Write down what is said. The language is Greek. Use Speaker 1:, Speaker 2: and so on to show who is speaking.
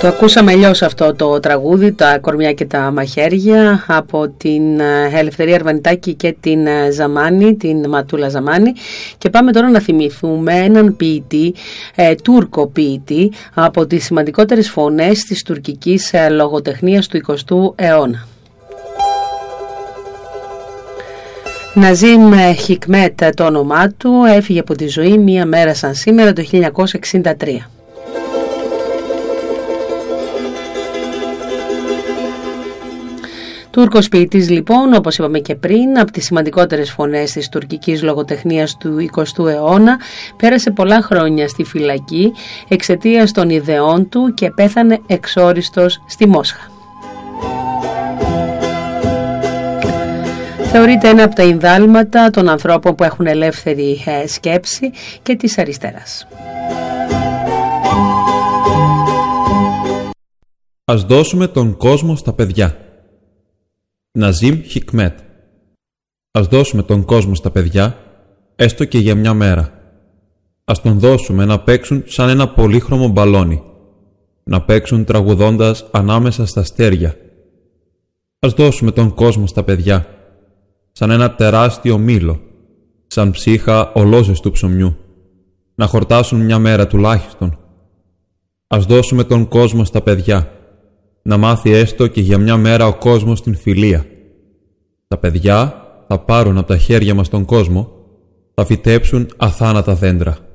Speaker 1: Το ακούσαμε αλλιώς αυτό το τραγούδι, τα κορμιά και τα μαχαίρια, από την Ελευθερία Αρβανιτάκη και την Ζαμάνη, την Ματούλα Ζαμάνη. Και πάμε τώρα να θυμηθούμε έναν ποιητή, Τούρκο ποιητή, από τις σημαντικότερες φωνές της τουρκικής λογοτεχνίας του 20ου αιώνα. Ναζίμ Χικμέτ το όνομά του, έφυγε από τη ζωή μία μέρα σαν σήμερα το 1963. Τούρκος ποιητής λοιπόν, όπως είπαμε και πριν, από τις σημαντικότερες φωνές της τουρκικής λογοτεχνίας του 20ου αιώνα, πέρασε πολλά χρόνια στη φυλακή εξαιτίας των ιδεών του και πέθανε εξόριστος στη Μόσχα. Θεωρείται ένα από τα ινδάλματα των ανθρώπων που έχουν ελεύθερη σκέψη και της αριστεράς.
Speaker 2: Ας δώσουμε τον κόσμο στα παιδιά. Ναζίμ Χικμέτ. Ας δώσουμε τον κόσμο στα παιδιά, έστω και για μια μέρα. Ας τον δώσουμε να παίξουν σαν ένα πολύχρωμο μπαλόνι. Να παίξουν τραγουδώντας ανάμεσα στα αστέρια. Ας δώσουμε τον κόσμο στα παιδιά, σαν ένα τεράστιο μήλο, σαν ψύχα ολόζεστου ψωμιού. Να χορτάσουν μια μέρα τουλάχιστον. Ας δώσουμε τον κόσμο στα παιδιά, να μάθει έστω και για μια μέρα ο κόσμος την φιλία. Τα παιδιά θα πάρουν από τα χέρια μας τον κόσμο, θα φυτέψουν αθάνατα δέντρα.